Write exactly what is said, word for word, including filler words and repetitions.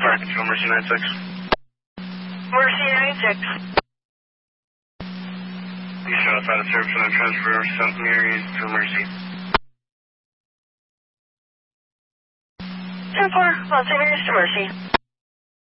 tracking to Mercy nine six. Mercy nine six. You should notify the service and transfer something areas to Mercy. ten four, Los Angeles to Mercy.